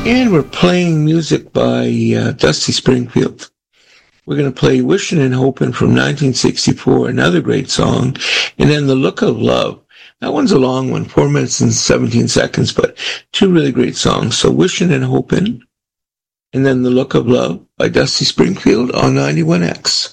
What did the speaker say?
And we're playing music by Dusty Springfield. We're going to play Wishing and Hoping from 1964, another great song, and then The Look of Love. That one's a long one, 4 minutes and 17 seconds, but two really great songs. So Wishing and Hoping, and then The Look of Love by Dusty Springfield on 91X.